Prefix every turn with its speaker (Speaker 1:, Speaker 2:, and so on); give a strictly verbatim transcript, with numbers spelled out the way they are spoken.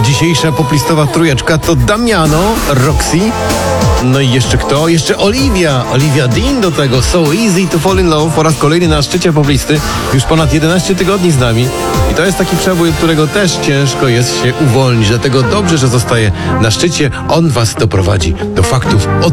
Speaker 1: Dzisiejsza poplistowa trójeczka to Damiano, Roxy, no i jeszcze kto? Jeszcze Olivia, Olivia Dean do tego, So Easy to Fall in Love, po raz kolejny na szczycie poplisty, już ponad jedenaście tygodni z nami. I to jest taki przebój, od którego też ciężko jest się uwolnić, dlatego dobrze, że zostaje na szczycie. On was doprowadzi do faktów od